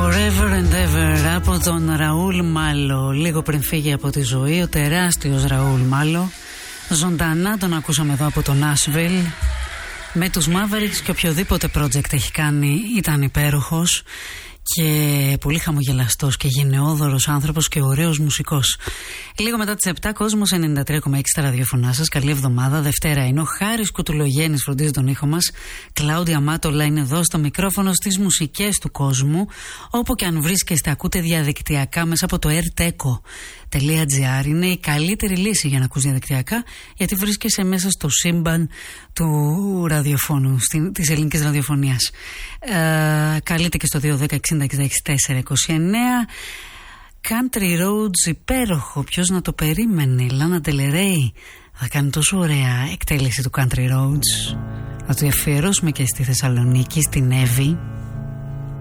Forever and ever από τον Ραούλ Μάλο. Λίγο πριν φύγει από τη ζωή ο τεράστιος Ραούλ Μάλο. Ζωντανά τον ακούσαμε εδώ από το Nashville. Με τους Mavericks και οποιοδήποτε project έχει κάνει ήταν υπέροχος και πολύ χαμογελαστός και γενναιόδωρος άνθρωπος και ωραίος μουσικός. Λίγο μετά τις 7, Κόσμος 93,6 στα ραδιοφωνά σας. Καλή εβδομάδα. Δευτέρα είναι. Ο Χάρης Κουτουλογέννης φροντίζει τον ήχο μας. Κλάουδια Μάτολα είναι εδώ στο μικρόφωνο στις μουσικές του κόσμου. Όπου και αν βρίσκεστε, ακούτε διαδικτυακά μέσα από το airteco.gr. Είναι η καλύτερη λύση για να ακούς διαδικτυακά, γιατί βρίσκεσαι μέσα στο σύμπαν του ραδιοφώνου, της ελληνικής ραδιοφωνίας. Καλείτε και στο 210-60-64-29. Country Roads, υπέροχο, ποιος να το περίμενε. Λάνα Τελερέι θα κάνει τόσο ωραία εκτέλεση του Country Roads. Θα το αφιερώσουμε και στη Θεσσαλονίκη, στην Εύη.